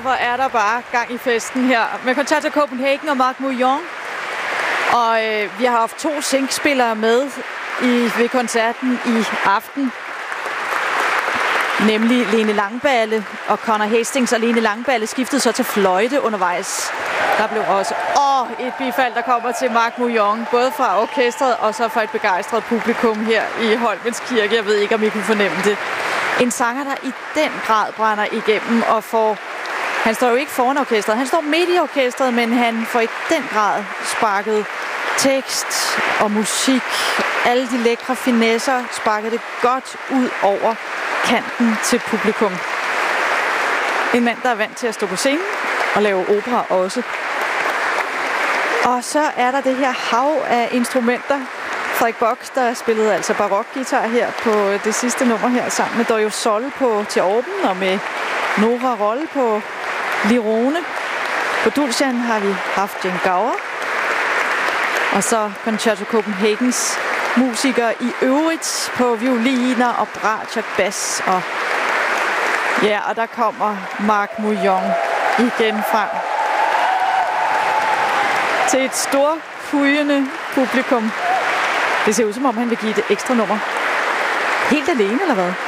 hvor er der bare gang i festen her med Concerto Copenhagen og Marc Mouillon. Og vi har haft 2 zinkspillere med ved koncerten i aften. Nemlig Lene Langballe og Conor Hastings, og Lene Langballe skiftede så til fløjte undervejs. Der blev også et bifald, der kommer til Marc Mouillon, både fra orkestret og så fra et begejstret publikum her i Holmens Kirke. Jeg ved ikke, om I kunne fornemme det. En sanger, der i den grad brænder igennem og han står jo ikke foran orkestret, han står midt i orkestret, men han får i den grad sparket tekst og musik, alle de lækre finesser, sparket det godt ud over kanten til publikum. En mand, der er vant til at stå på scenen og lave opera også. Og så er der det her hav af instrumenter. Frederik Bock, der spillede altså barokguitar her på det sidste nummer her, sammen med Dojo Sol til orben og med Nora Rolle på lirone. På dulcian har vi haft Jen Gauer. Og så Concerto Copenhagens musikere i øvrigt på violiner og bratsch, bas. Og der kommer Marc Mouillon igen frem til et stort hujende publikum. Det ser ud som om, han vil give et ekstra nummer. Helt alene, eller hvad?